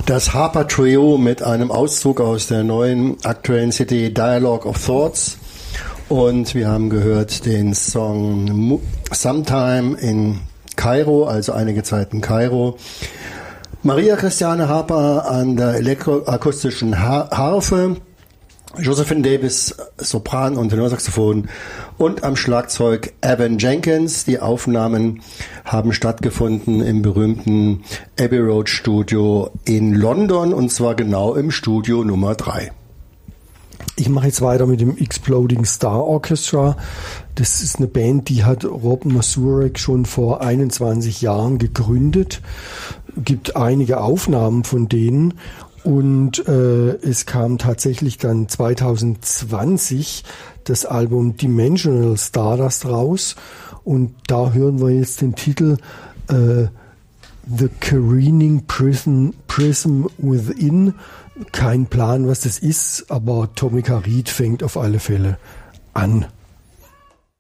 Das Harper Trio mit einem Auszug aus der neuen aktuellen CD Dialogue of Thoughts. Und wir haben gehört den Song Sometime in Kairo, also einige Zeit in Kairo. Maria Christiane Harper an der elektroakustischen Harfe, Josephine Davis Sopran und Tenorsaxophon und am Schlagzeug Evan Jenkins. Die Aufnahmen haben stattgefunden im berühmten Abbey Road Studio in London, und zwar genau im Studio Nummer 3. Ich mache jetzt weiter mit dem Exploding Star Orchestra. Das ist eine Band, die hat Rob Mazurek schon vor 21 Jahren gegründet. Gibt einige Aufnahmen von denen. Und es kam tatsächlich dann 2020 das Album Dimensional Stardust raus. Und da hören wir jetzt den Titel The Careening Prism Within. Kein Plan, was das ist, aber Tomica Reed fängt auf alle Fälle an.